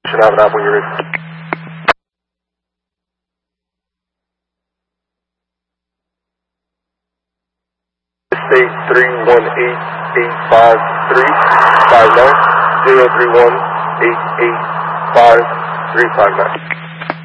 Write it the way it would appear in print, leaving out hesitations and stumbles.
Should have an app when you're ready. State 318-853-59, 031-885-359.